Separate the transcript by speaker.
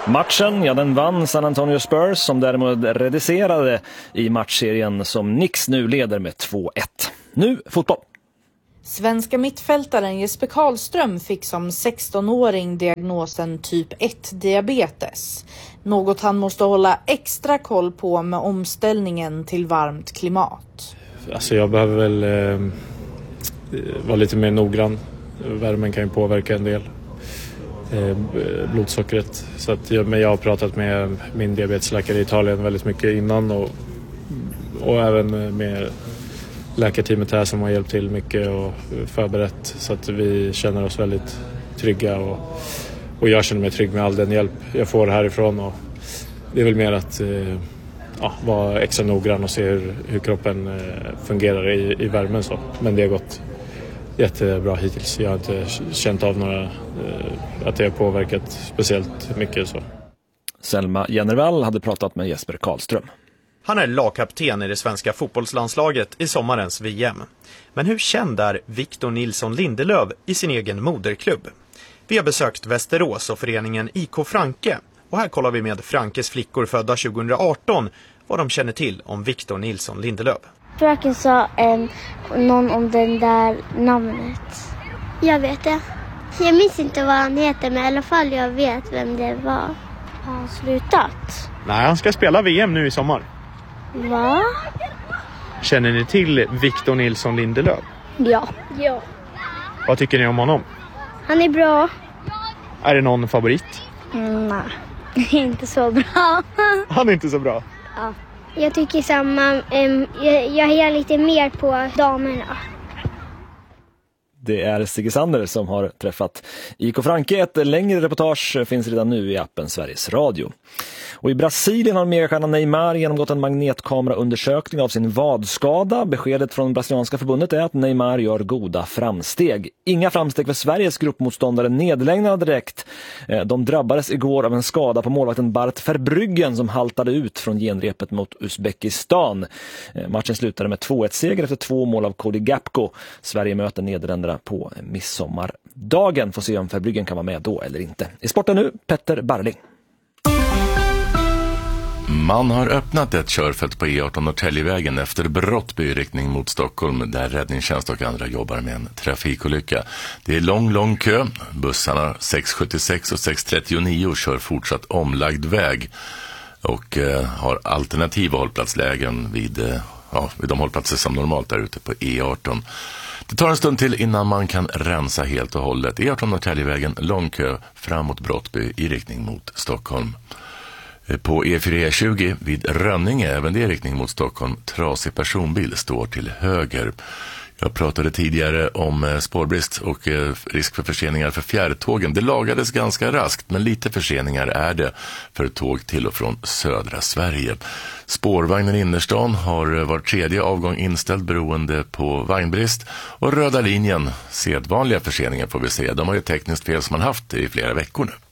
Speaker 1: Matchen, ja, den vann San Antonio Spurs som däremot reducerade i matchserien som Knicks nu leder med 2-1. Nu fotboll.
Speaker 2: Svenska mittfältaren Jesper Karlström fick som 16-åring diagnosen typ 1-diabetes. Något han måste hålla extra koll på med omställningen till varmt klimat.
Speaker 3: Alltså jag behöver väl vara lite mer noggrann. Värmen kan ju påverka en del. Blodsockret. Så att men jag har pratat med min diabetesläkare i Italien väldigt mycket innan och även med läkarteamet här som har hjälpt till mycket och förberett så att vi känner oss väldigt trygga och jag känner mig trygg med all den hjälp jag får härifrån och det är väl mer att vara extra noggrann och se hur kroppen fungerar i värmen så. Men det har gått jättebra hittills. Jag har inte känt av några att det har påverkat speciellt mycket så.
Speaker 1: Selma Jennervall hade pratat med Jesper Karlström.
Speaker 4: Han är lagkapten i det svenska fotbollslandslaget i sommarens VM. Men hur känd är Victor Nilsson Lindelöf i sin egen moderklubb? Vi har besökt Västerås och föreningen IK Franke. Och här kollar vi med Frankes flickor födda 2018 vad de känner till om Victor Nilsson Lindelöf.
Speaker 5: Fröken sa någon om den där namnet.
Speaker 6: Jag vet det. Jag minns inte vad han heter, men i alla fall jag vet vem det var.
Speaker 5: Har han slutat?
Speaker 4: Nej, han ska spela VM nu i sommar.
Speaker 5: Va?
Speaker 4: Känner ni till Victor Nilsson Lindelöf?
Speaker 5: Ja.
Speaker 4: Vad tycker ni om honom?
Speaker 5: Han är bra.
Speaker 4: Är det någon favorit?
Speaker 5: Nej, inte så bra.
Speaker 4: Han är inte så bra.
Speaker 5: Ja.
Speaker 6: Jag tycker samma. Jag hejar lite mer på damerna.
Speaker 1: Det är Stig Sander som har träffat IK Franke. Ett längre reportage finns redan nu i appen Sveriges Radio. Och i Brasilien har megastjärnan Neymar genomgått en magnetkameraundersökning av sin vadskada. Beskedet från brasilianska förbundet är att Neymar gör goda framsteg. Inga framsteg för Sveriges gruppmotståndare Nederländerna direkt. De drabbades igår av en skada på målvakten Bart Verbruggen som haltade ut från genrepet mot Uzbekistan. Matchen slutade med 2-1-seger efter 2 mål av Cody Gakpo. Sverige möter Nederländerna på midsommardagen. Får se om Verbruggen kan vara med då eller inte. I sporten nu, Petter Barling.
Speaker 7: Man har öppnat ett körfält på E18 Norrtäljevägen efter Brottby i riktning mot Stockholm där räddningstjänst och andra jobbar med en trafikolycka. Det är lång kö. Bussarna 676 och 639 kör fortsatt omlagd väg och har alternativa hållplatslägen vid de hållplatser som normalt är ute på E18. Det tar en stund till innan man kan rensa helt och hållet. E18 Norrtäljevägen, lång kö fram mot Brottby i riktning mot Stockholm. På E4-20 vid Rönninge, även det i riktning mot Stockholm, trasig personbil står till höger. Jag pratade tidigare om spårbrist och risk för förseningar för fjärrtågen. Det lagades ganska raskt, men lite förseningar är det för tåg till och från södra Sverige. Spårvagnen i innerstan har var tredje avgång inställd beroende på vagnbrist. Och röda linjen, sedvanliga förseningar får vi se. De har ju tekniskt fel som man haft i flera veckor nu.